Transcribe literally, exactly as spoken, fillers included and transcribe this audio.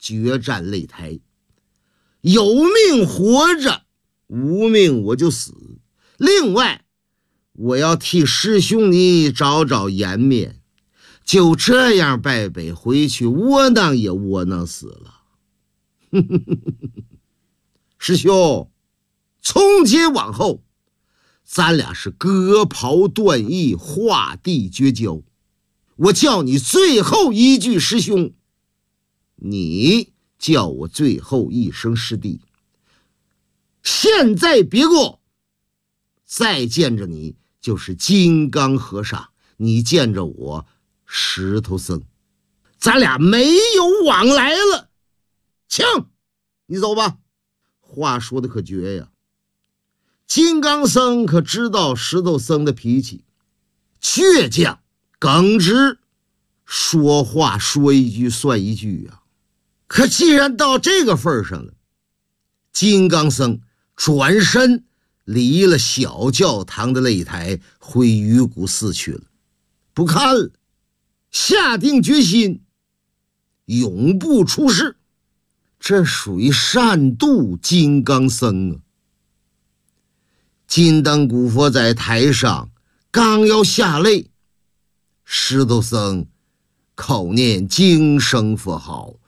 决战擂台。有命活着，无命我就死。另外，我要替师兄你找找颜面，就这样败北回去，窝囊也窝囊死了。师兄，从今往后，咱俩是割袍断义，画地绝交。我叫你最后一句师兄，你叫我最后一声师弟。现在别过，再见着你就是金刚和尚，你见着我石头僧，咱俩没有往来了。请你走吧。话说的可绝呀，金刚僧可知道石头僧的脾气，倔强耿直，说话说一句算一句啊。可既然到这个份上了，金刚僧转身离了小教堂的擂台，回鱼骨寺去了，不看了，下定决心永不出世。这属于善妒金刚僧啊。金灯古佛在台上刚要下擂，石头僧口念经声佛号，